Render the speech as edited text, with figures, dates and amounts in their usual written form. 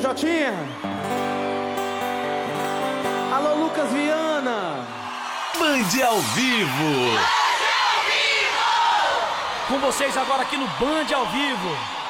Jotinha. Alô, Lucas Viana. Band ao vivo. Com vocês agora aqui no Band ao vivo.